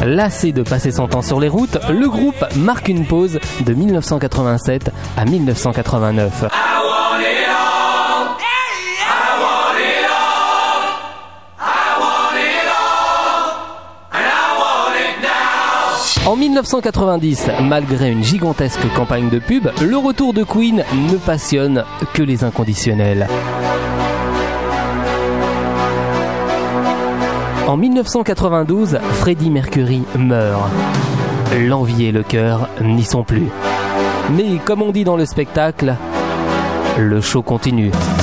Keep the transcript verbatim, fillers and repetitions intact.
Lassé de passer son temps sur les routes, le groupe marque une pause de dix-neuf cent quatre-vingt-sept à dix-neuf cent quatre-vingt-neuf. En dix-neuf cent quatre-vingt-dix, malgré une gigantesque campagne de pub, le retour de Queen ne passionne que les inconditionnels. En dix-neuf cent quatre-vingt-douze, Freddie Mercury meurt. L'envie et le cœur n'y sont plus. Mais comme on dit dans le spectacle, le show continue.